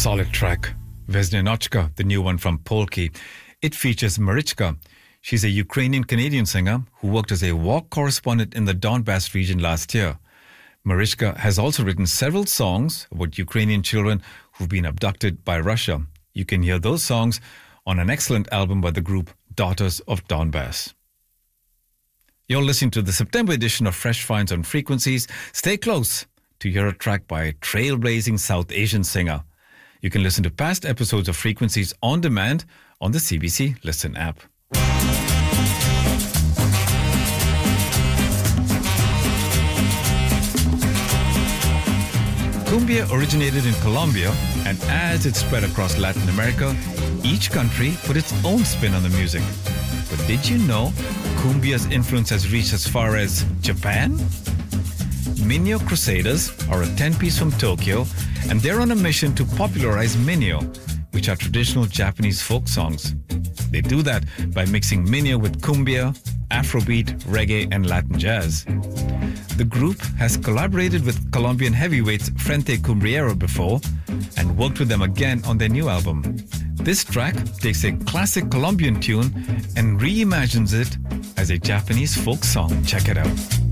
solid track. Vesnyanotchka, the new one from Polki. It features Marichka. She's a Ukrainian-Canadian singer who worked as a war correspondent in the Donbass region last year. Marichka has also written several songs about Ukrainian children who've been abducted by Russia. You can hear those songs on an excellent album by the group Daughters of Donbass. You're listening to the September edition of Fresh Finds on Frequencies. Stay close to hear a track by a trailblazing South Asian singer. You can listen to past episodes of Frequencies on demand on the CBC Listen app. Cumbia originated in Colombia, and as it spread across Latin America, each country put its own spin on the music. But did you know Cumbia's influence has reached as far as Japan? Minyo Crusaders are a 10-piece from Tokyo, and they're on a mission to popularize minyo, which are traditional Japanese folk songs. They do that by mixing minyo with cumbia, Afrobeat, reggae, and Latin jazz. The group has collaborated with Colombian heavyweights Frente Cumbiero before and worked with them again on their new album. This track takes a classic Colombian tune and reimagines it as a Japanese folk song. Check it out.